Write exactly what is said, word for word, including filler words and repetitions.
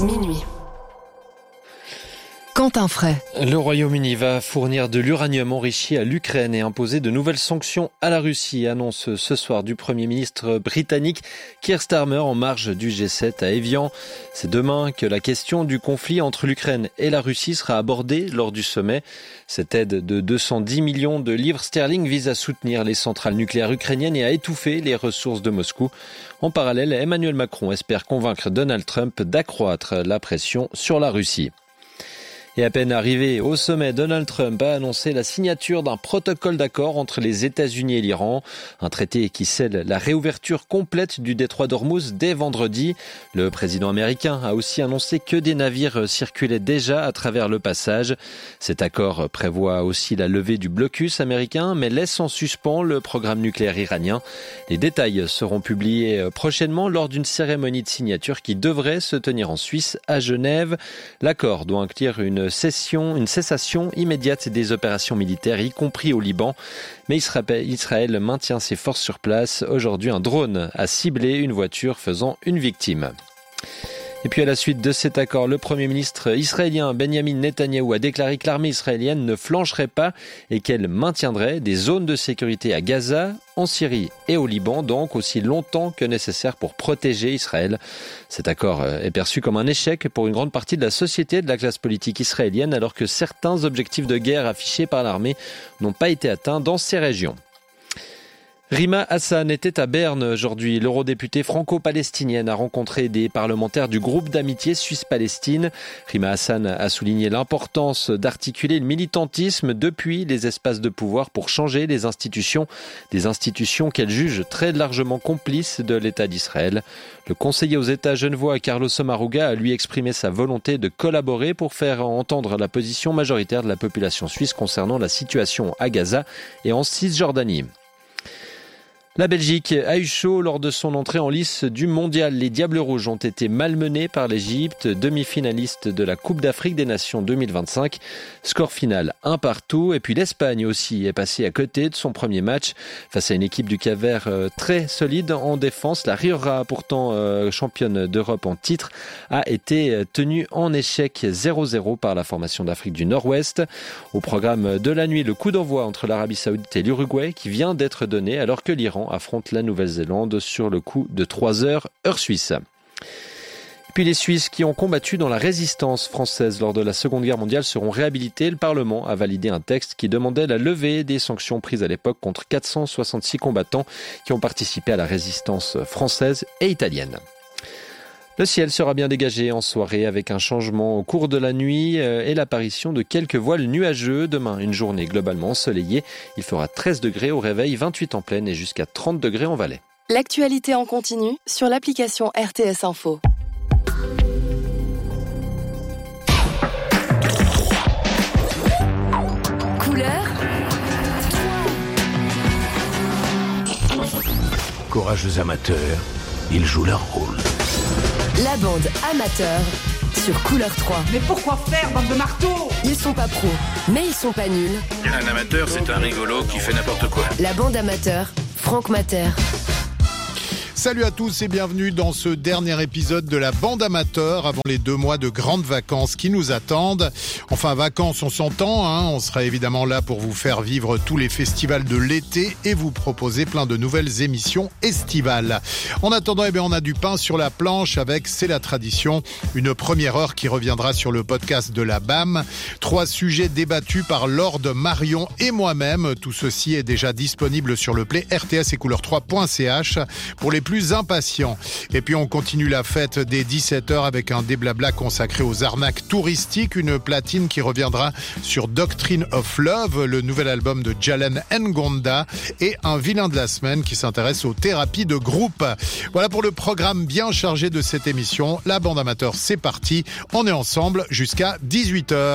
minuit. Quentin Fray. Le Royaume-Uni va fournir de l'uranium enrichi à l'Ukraine et imposer de nouvelles sanctions à la Russie, annonce ce soir du Premier ministre britannique Keir Starmer en marge du G sept à Évian. C'est demain que la question du conflit entre l'Ukraine et la Russie sera abordée lors du sommet. Cette aide de deux cent dix millions de livres sterling vise à soutenir les centrales nucléaires ukrainiennes et à étouffer les ressources de Moscou. En parallèle, Emmanuel Macron espère convaincre Donald Trump d'accroître la pression sur la Russie. Et à peine arrivé au sommet, Donald Trump a annoncé la signature d'un protocole d'accord entre les États-Unis et l'Iran. Un traité qui scelle la réouverture complète du détroit d'Ormuz dès vendredi. Le président américain a aussi annoncé que des navires circulaient déjà à travers le passage. Cet accord prévoit aussi la levée du blocus américain, mais laisse en suspens le programme nucléaire iranien. Les détails seront publiés prochainement lors d'une cérémonie de signature qui devrait se tenir en Suisse, à Genève. L'accord doit inclure une Cession, une cessation immédiate des opérations militaires, y compris au Liban. Mais Israël maintient ses forces sur place. Aujourd'hui, un drone a ciblé une voiture faisant une victime. Et puis à la suite de cet accord, le Premier ministre israélien Benjamin Netanyahou a déclaré que l'armée israélienne ne flancherait pas et qu'elle maintiendrait des zones de sécurité à Gaza, en Syrie et au Liban, donc aussi longtemps que nécessaire pour protéger Israël. Cet accord est perçu comme un échec pour une grande partie de la société et de la classe politique israélienne, alors que certains objectifs de guerre affichés par l'armée n'ont pas été atteints dans ces régions. Rima Hassan était à Berne aujourd'hui. L'eurodéputée franco-palestinienne a rencontré des parlementaires du groupe d'amitié Suisse-Palestine. Rima Hassan a souligné l'importance d'articuler le militantisme depuis les espaces de pouvoir pour changer les institutions, des institutions qu'elle juge très largement complices de l'État d'Israël. Le conseiller aux États genevois Carlos Sommaruga a lui exprimé sa volonté de collaborer pour faire entendre la position majoritaire de la population suisse concernant la situation à Gaza et en Cisjordanie. La Belgique a eu chaud lors de son entrée en lice du mondial. Les Diables Rouges ont été malmenés par l'Égypte, demi-finaliste de la Coupe d'Afrique des Nations deux mille vingt-cinq. Score final un partout. Et puis l'Espagne aussi est passée à côté de son premier match face à une équipe du Cap-Vert très solide en défense. La Rioja, pourtant championne d'Europe en titre, a été tenue en échec zéro zéro par la formation d'Afrique du Nord-Ouest. Au programme de la nuit, le coup d'envoi entre l'Arabie Saoudite et l'Uruguay qui vient d'être donné alors que l'Iran affronte la Nouvelle-Zélande sur le coup de trois heures, heure suisse. Et puis les Suisses qui ont combattu dans la résistance française lors de la Seconde Guerre mondiale seront réhabilités. Le Parlement a validé un texte qui demandait la levée des sanctions prises à l'époque contre quatre cent soixante-six combattants qui ont participé à la résistance française et italienne. Le ciel sera bien dégagé en soirée avec un changement au cours de la nuit et l'apparition de quelques voiles nuageux. Demain, une journée globalement ensoleillée. Il fera treize degrés au réveil, vingt-huit en plaine et jusqu'à trente degrés en Valais. L'actualité en continu sur l'application R T S Info. Couleur. Courageux amateurs, ils jouent leur rôle. La bande amateur sur Couleur trois. Mais pourquoi faire, bande de marteaux ? Ils sont pas pros, mais ils sont pas nuls. Un amateur, c'est un rigolo qui fait n'importe quoi. La bande amateur, Franck Mater. Salut à tous et bienvenue dans ce dernier épisode de la bande amateur avant les deux mois de grandes vacances qui nous attendent. Enfin, vacances, on s'entend, hein. On sera évidemment là pour vous faire vivre tous les festivals de l'été et vous proposer plein de nouvelles émissions estivales. En attendant, eh bien, on a du pain sur la planche avec C'est la tradition, une première heure qui reviendra sur le podcast de la B A M. Trois sujets débattus par Lord, Marion et moi-même. Tout ceci est déjà disponible sur le play R T S et couleur trois point C H pour les plus impatients. Et puis on continue la fête dès dix-sept heures avec un déblabla consacré aux arnaques touristiques, une platine qui reviendra sur Doctrine of Love, le nouvel album de Jalen Ngonda, et un vilain de la semaine qui s'intéresse aux thérapies de groupe. Voilà pour le programme bien chargé de cette émission. La bande amateur, c'est parti. On est ensemble jusqu'à dix-huit heures.